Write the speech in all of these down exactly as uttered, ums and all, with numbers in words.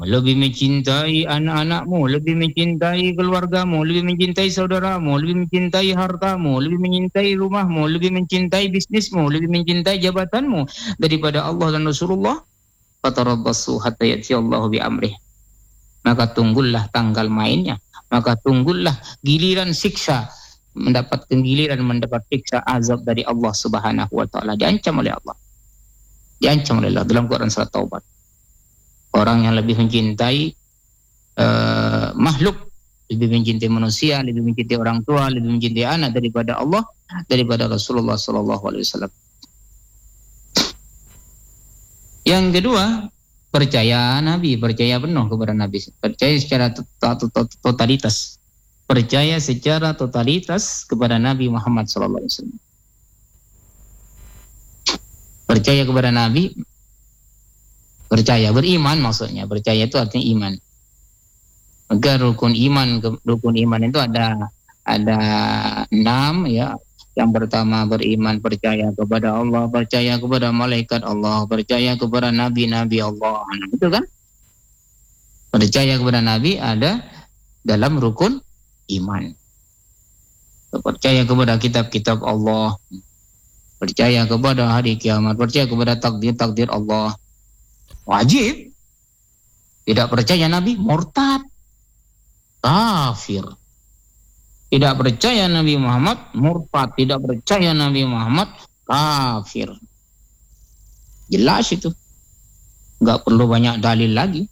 lebih mencintai anak-anakmu, lebih mencintai keluargamu, lebih mencintai saudaramu, lebih mencintai hartamu, lebih mencintai rumahmu, lebih mencintai bisnismu, lebih mencintai jabatanmu daripada Allah dan Rasulullah, fatarabbasu hatta ya'ti Allahu bi amrih. Maka tunggulah tanggal mainnya, maka tunggulah giliran siksa, mendapat giliran mendapat siksa azab dari Allah Subhanahu wa taala, diancam oleh Allah. Diancam oleh Allah dalam Quran surat Taubat. Orang yang lebih mencintai uh, makhluk, lebih mencintai manusia, lebih mencintai orang tua, lebih mencintai anak daripada Allah, daripada Rasulullah Sallallahu Alaihi Wasallam. Yang kedua, percaya Nabi, percaya penuh kepada Nabi, percaya secara totalitas, percaya secara totalitas kepada Nabi Muhammad Sallallahu Alaihi Wasallam. Percaya kepada Nabi. Percaya, beriman maksudnya. Percaya itu artinya iman. Maka rukun iman, rukun iman itu ada ada enam ya. Yang pertama beriman, percaya kepada Allah, percaya kepada malaikat Allah, percaya kepada nabi-nabi Allah. Nah, itu kan? Percaya kepada nabi ada dalam rukun iman. Percaya kepada kitab-kitab Allah, percaya kepada hari kiamat, percaya kepada takdir-takdir Allah. Wajib. Tidak percaya Nabi, murtad, kafir. Tidak percaya Nabi Muhammad, murtad. Tidak percaya Nabi Muhammad, kafir. Jelas itu. Nggak perlu banyak dalil lagi.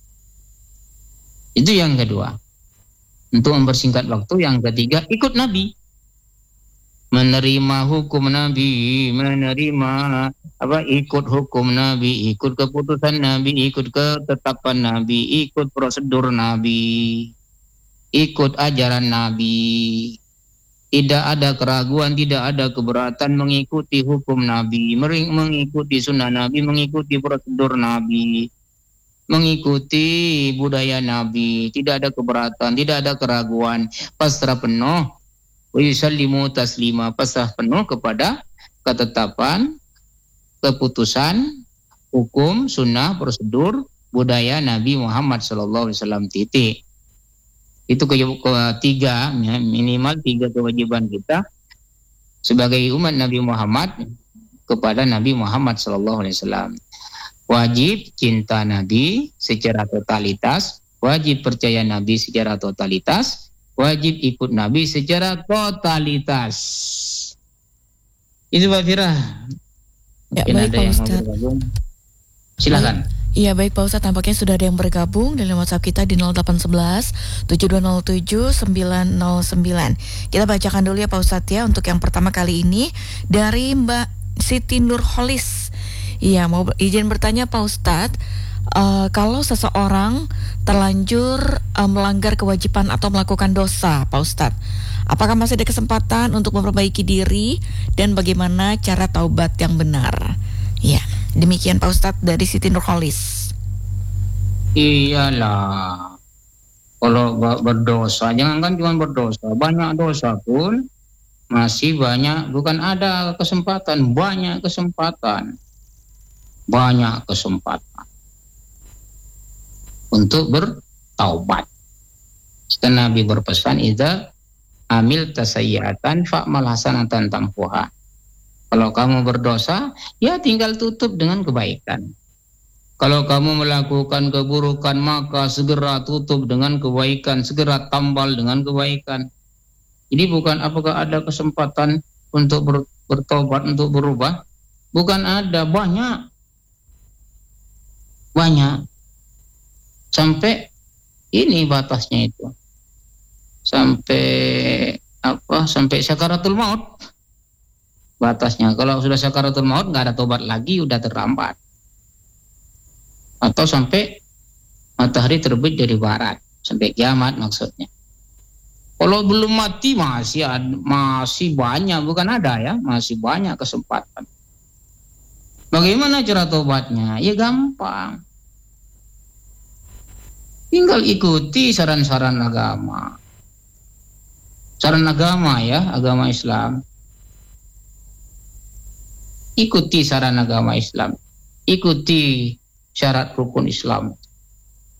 Itu yang kedua. Untuk mempersingkat waktu, yang ketiga, ikut Nabi. Menerima hukum Nabi, menerima apa ikut hukum Nabi, ikut keputusan Nabi, ikut ketetapan Nabi, ikut prosedur Nabi, ikut ajaran Nabi. Tidak ada keraguan, tidak ada keberatan mengikuti hukum Nabi, mengikuti sunnah Nabi, mengikuti prosedur Nabi, mengikuti budaya Nabi. Tidak ada keberatan, tidak ada keraguan, pasrah penuh. Wa yusallimu taslima, pasrah penuh kepada ketetapan, keputusan, hukum, sunnah, prosedur, budaya Nabi Muhammad Sallallahu Alaihi Wasallam. Titik. Itu ketiga, minimal tiga kewajiban kita sebagai umat Nabi Muhammad kepada Nabi Muhammad Sallallahu Alaihi Wasallam. Wajib cinta Nabi secara totalitas, wajib percaya Nabi secara totalitas, wajib ikut Nabi secara totalitas. Itu Pak Fira. Ya, baik Pak Ustadz. Silakan. Iya baik Pak Ustadz, tampaknya sudah ada yang bergabung dalam WhatsApp kita di nol delapan satu satu tujuh dua nol tujuh sembilan nol sembilan. Kita bacakan dulu ya Pak Ustadz ya, untuk yang pertama kali ini dari Mbak Siti Nurholis. Iya, mau izin bertanya Pak Ustadz, uh, kalau seseorang terlanjur uh, melanggar kewajiban atau melakukan dosa Pak Ustadz, apakah masih ada kesempatan untuk memperbaiki diri dan bagaimana cara taubat yang benar? Ya, demikian Pak Ustadz dari Siti Nurholis. Iyalah, kalau berdosa, jangankan cuma berdosa, banyak dosa pun masih banyak, bukan ada kesempatan, banyak kesempatan, banyak kesempatan untuk bertaubat. Setelah Nabi berpesan, idza amil tasayyi'atan fa'mal hasanatan tamhuha. Kalau kamu berdosa, ya tinggal tutup dengan kebaikan. Kalau kamu melakukan keburukan, maka segera tutup dengan kebaikan, segera tambal dengan kebaikan. Jadi bukan apakah ada kesempatan untuk ber, bertobat, untuk berubah? Bukan ada, banyak. Banyak. Sampai ini batasnya itu. Sampai apa? Sampai sakaratul maut. Batasnya. Kalau sudah sakaratul maut nggak ada tobat lagi, udah terlambat. Atau sampai matahari terbit dari barat, sampai kiamat maksudnya. Kalau belum mati masih ada, masih banyak, bukan ada ya, masih banyak kesempatan. Bagaimana cara tobatnya? Ya gampang. Tinggal ikuti saran-saran agama. Saran agama ya, agama Islam. Ikuti saran agama Islam. Ikuti syarat rukun Islam.